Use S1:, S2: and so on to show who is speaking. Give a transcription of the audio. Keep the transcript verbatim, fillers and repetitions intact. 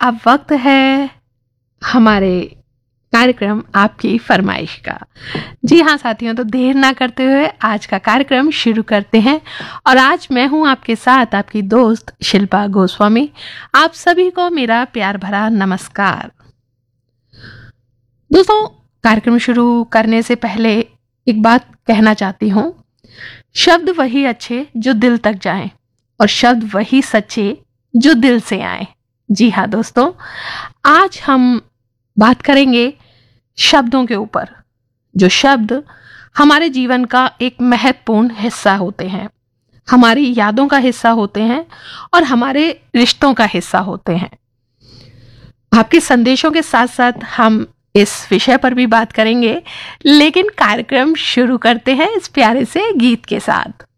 S1: अब वक्त है हमारे कार्यक्रम आपकी फरमाइश का। जी हाँ साथियों, तो देर ना करते हुए आज का कार्यक्रम शुरू करते हैं। और आज मैं हूँ आपके साथ आपकी दोस्त शिल्पा गोस्वामी। आप सभी को मेरा प्यार भरा नमस्कार। दोस्तों, कार्यक्रम शुरू करने से पहले एक बात कहना चाहती हूँ। शब्द वही अच्छे जो दिल तक जाएं और शब्द वही सच्चे जो दिल से आए। जी हाँ दोस्तों, आज हम बात करेंगे शब्दों के ऊपर, जो शब्द हमारे जीवन का एक महत्वपूर्ण हिस्सा होते हैं, हमारी यादों का हिस्सा होते हैं और हमारे रिश्तों का हिस्सा होते हैं। आपके संदेशों के साथ साथ हम इस विषय पर भी बात करेंगे, लेकिन कार्यक्रम शुरू करते हैं इस प्यारे से गीत के साथ।